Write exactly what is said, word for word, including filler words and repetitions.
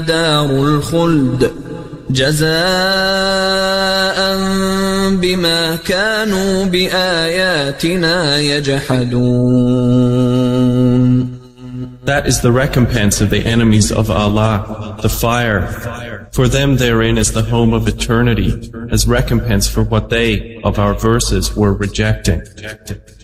دار الخلد جزاء بما كانوا بآياتنا يجحدون. That is the recompense of the enemies of Allah, the fire. For them therein is the home of eternity, as recompense for what they, of our verses, were rejecting.